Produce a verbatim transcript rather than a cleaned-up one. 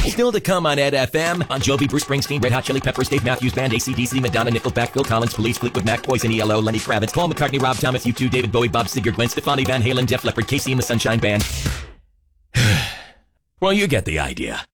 Still to come on Ed F M. On Jovi, Bruce Springsteen, Red Hot Chili Peppers, Dave Matthews Band, A C D C, Madonna, Nickelback, Phil Collins, Police, Fleetwood Mac, Poison, E L O, Lenny Kravitz, Paul McCartney, Rob Thomas, U two, David Bowie, Bob Seger, Gwen Stefani, Van Halen, Def Leppard, Casey and the Sunshine Band. Well, you get the idea.